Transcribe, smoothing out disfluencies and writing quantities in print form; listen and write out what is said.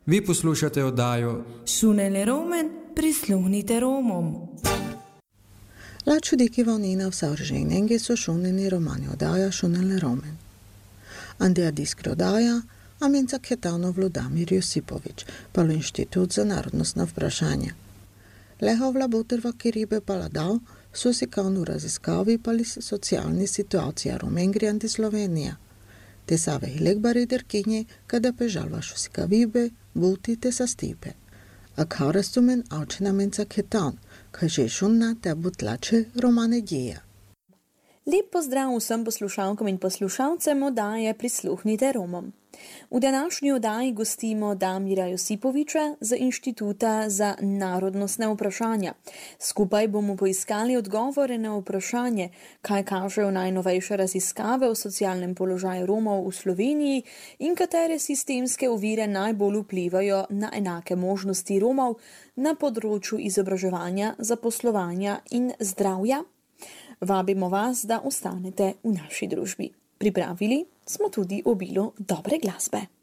Vi poslušate oddajo Šunele Romen, prisluhnite Romom. La ciudicivonina v Saržinengi so šuneni romani oddaja Šunele Romen. Andija diskri oddaja, a menca Ketano Vladimir Josipović, palo Inštitut za narodnostna vprašanja. Lehovla Buterva Kiribe paladao su si kaunu raziskavi pali socijalni situacija Romengrijanti Slovenija. Te save hilekbari derkinje kada pežalva šusika vibe, buti te sa stipe. A kaurastumen aučina menca Ketan, kaže šunna te butlače romane djeja. Lep pozdrav vsem poslušalkom in poslušalcem oddaje Prisluhnite Romom. V današnji oddaji gostimo Damira Josipovića z Inštituta za narodnostne vprašanja. Skupaj bomo poiskali odgovore na vprašanje, kaj kažejo najnovejše raziskave o socialnem položaju Romov v Sloveniji in katere sistemske ovire najbolj vplivajo na enake možnosti Romov na področju izobraževanja, zaposlovanja in zdravja. Vabimo vas, da ostanete v naši družbi. Pripravili smo tudi obilo dobre glasbe.